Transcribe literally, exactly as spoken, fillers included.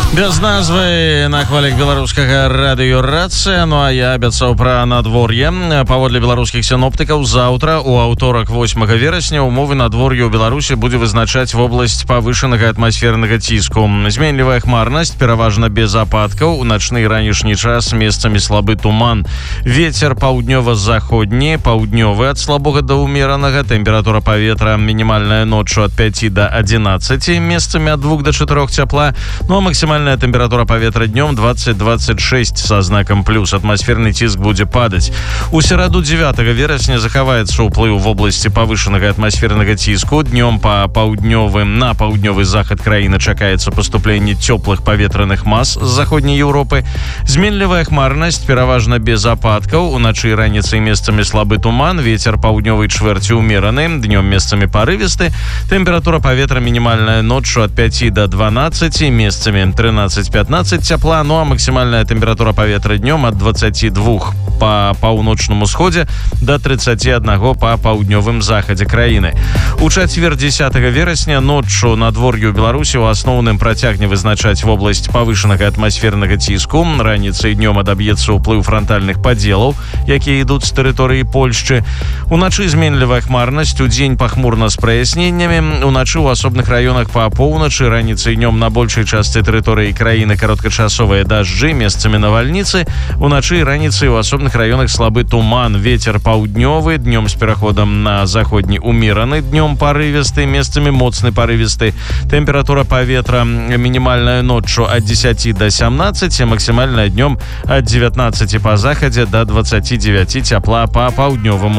Без назвы на хвалях беларускага радыёрацыя. Ну а я абяцаў пра надвор'е. Паводле беларускіх сіноптыкаў, заўтра у аўторак восьмага верасня умовы надвор'я ў Беларусі будзе вызначаць вобласць павышанага атмасфернага ціску. Зменлівая хмарнасць, пераважна без ападкаў. У начны і ранішні час месцамі слабы туман. Вецер паўднёва-заходні, паўднёвы ад слабога да ўмеранага. Тэмпература паветра мінімальная ноччу ад пяці да адзінаццаці, месцамі ад двух да чатырох цяпла. Ну а максімальная тэмпература паветра днём двадцать двадцать шесть са знакам плюс. Атмасферны ціск будзе падаць. У сераду дзевятага верасня захаваецца ўплыў в обласці павышанага атмасфернага ціску. Днём па паўднёвым на паўднёвы захад краіны чакаецца паступленне цёплых паветраных мас з заходняй Еўропы. Зменлівая хмарнасць, пераважна без ападкаў. Уначы і раніцай месцамі слабы туман. Вецер паўднёвай чвэрці ўмераны. Днём месцамі парывісты. Тэмпература паветра мінімальная ноччу ад пяці да дванаццаці, месцамі тринадцать пятнадцать цяпла. Ну а максімальная тэмпература паветра днём ад двадцаці двух па паўночным усходзе да тридцаці аднаго па паўднёвым захадзе краіны. У чацвер дзесятага верасня ноччу надвор'е ў Беларусі ў асноўным працягне вызначаць вобласць павышанага атмасфернага ціску. Раніцай днём адаб'ецца ўплыў франтальных падзелаў, якія ідуць з тэрыторыі Польшчы. Уначы зменлівая хмарнасць, удзень пахмурна з праясненнямі. Уначы ў асобных раёнах па поўначы, раніцай днём на большай частцы тэрыторыі краіны кароткачасовыя дажджы, месцамі навальніцы. Уначы і раніцай у асобных раёнах слабы туман. Вецер паўднёвы, днём з пераходам на заходні умераны, днём парывісты, месцамі моцны парывісты. Тэмпература паветра мінімальная ноччу ад дзесяці да сямнаццаці, максімальная днём ад дзевятнаццаці па захадзе да дваццаці дзевяці цяпла па паўднёвым